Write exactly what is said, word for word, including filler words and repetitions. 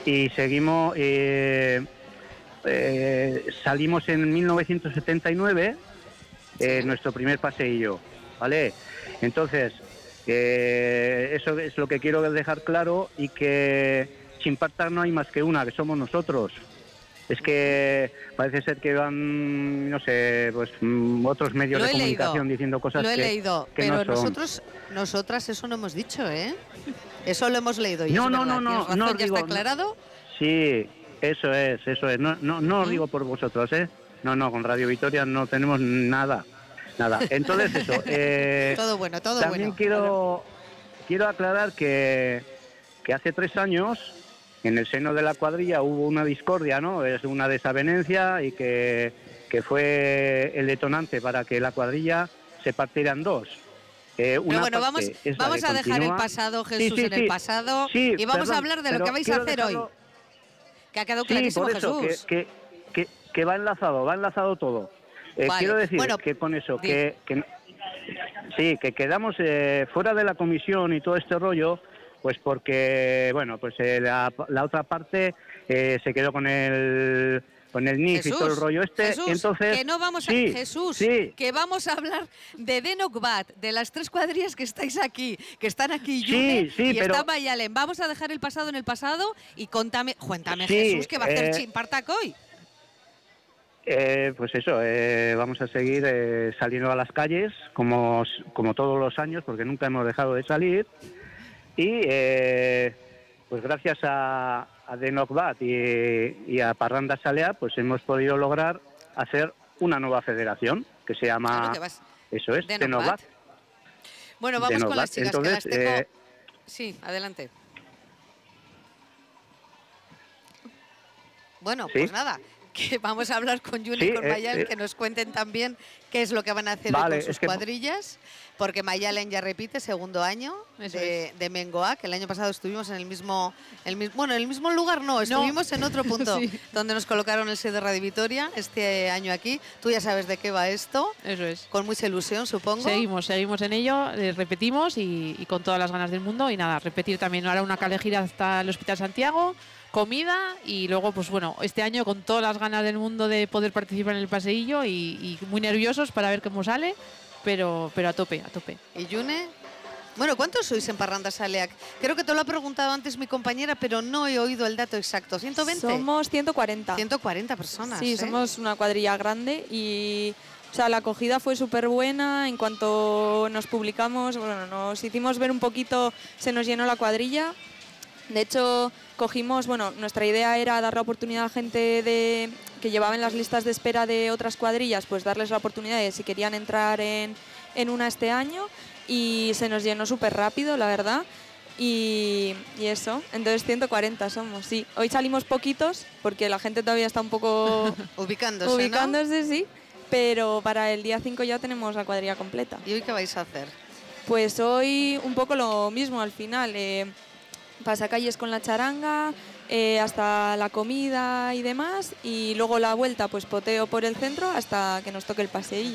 y seguimos, eh, eh, salimos en mil novecientos setenta y nueve, eh, Sí. nuestro primer paseillo, ¿vale? Entonces, eh, eso es lo que quiero dejar claro, y que Chimparta no hay más que una, que somos nosotros. Es que parece ser que van, no sé, pues mm, otros medios Lo de he comunicación leído, diciendo cosas lo he que, leído, que pero no son. nosotros, nosotras eso no hemos dicho, ¿eh? Eso lo hemos leído y No, es no, verdad. no, Tienes no, razón, no os ya digo. está No, aclarado. sí, eso es, eso es. No, no, no os ¿Mm? digo por vosotros, ¿eh? No, no, con Radio Vitoria no tenemos nada, nada. Entonces eso. Eh, Todo bueno, todo también bueno. quiero quiero aclarar que que hace tres años en el seno de la cuadrilla hubo una discordia, ¿no? Es una desavenencia, y que, que fue el detonante para que la cuadrilla se partiera en dos. Eh, Pero una bueno, vamos, parte es la vamos que a dejar el continúa. pasado, Sí, Jesús, sí, en el sí. pasado Sí, y vamos a perdón, hablar de lo pero que vais a quiero hacer hoy. dejarlo. Que ha quedado Sí, clarísimo, por eso, que, Jesús. que, que, que va enlazado, va enlazado todo. Eh, Vale, quiero decir bueno, que con eso, di. que, que sí, que quedamos eh, fuera de la comisión y todo este rollo, pues porque, bueno, pues eh, la, la otra parte eh, se quedó con el con el N I F y todo el Jesús, rollo este, Jesús, entonces que no vamos a, sí, Jesús, sí, que vamos a hablar de Denokbat, de las tres cuadrillas que estáis aquí, que están aquí sí, Yune sí, y pero está Mayalen. Vamos a dejar el pasado en el pasado y contame, cuéntame, sí, Jesús, ¿qué va a hacer eh, Chimpartac hoy? Eh, pues eso, eh, vamos a seguir eh, saliendo a las calles como, como todos los años, porque nunca hemos dejado de salir, y eh, pues gracias a, a Denokbat y, y a Parranda Salea, pues hemos podido lograr hacer una nueva federación que se Claro llama, que vas. eso es, Denokbat. Denokbat. Bueno, vamos con las Denokbat. chicas, que Entonces, las tengo. eh, Sí, adelante. Bueno, sí, pues nada, que vamos a hablar con Yune sí, y con eh, Mayalen, eh, que nos cuenten también qué es lo que van a hacer vale, hoy con sus es que cuadrillas, porque Mayalen ya repite segundo año Eso de, es. de Mengoa, que el año pasado estuvimos en el mismo, el mismo, bueno, en el mismo lugar no, estuvimos en otro punto Sí. donde nos colocaron el sello de Radio Vitoria este año aquí. Tú ya sabes de qué va esto, Eso es. con mucha ilusión, supongo. Seguimos, seguimos en ello, eh, repetimos y, y con todas las ganas del mundo. Y nada, repetir también ahora una calejira hasta el Hospital Santiago, comida y luego, pues bueno, este año con todas las ganas del mundo de poder participar en el paseillo y, y muy nerviosos para ver cómo sale, pero, pero a tope, a tope. ¿Y Yune? Bueno, ¿cuántos sois en Parranda Saleac? Creo que te lo ha preguntado antes mi compañera, pero no he oído el dato exacto. ¿ciento veinte? Somos ciento cuarenta. ciento cuarenta personas. Sí, ¿eh? somos una cuadrilla grande y o sea, la acogida fue súper buena. En cuanto nos publicamos, bueno, nos hicimos ver un poquito, se nos llenó la cuadrilla. De hecho, cogimos, bueno, nuestra idea era dar la oportunidad a gente de, que llevaba en las listas de espera de otras cuadrillas, pues darles la oportunidad de si querían entrar en, en una este año, y se nos llenó súper rápido, la verdad. Y, y eso, entonces ciento cuarenta somos, sí. Hoy salimos poquitos porque la gente todavía está un poco Ubicándose, ubicándose, ¿no? Sí, pero para el día cinco ya tenemos la cuadrilla completa. ¿no? ¿Y hoy qué vais a hacer? Pues hoy un poco lo mismo al final, eh, pasacalles con la charanga, eh, hasta la comida y demás, y luego la vuelta pues poteo por el centro hasta que nos toque el paseillo.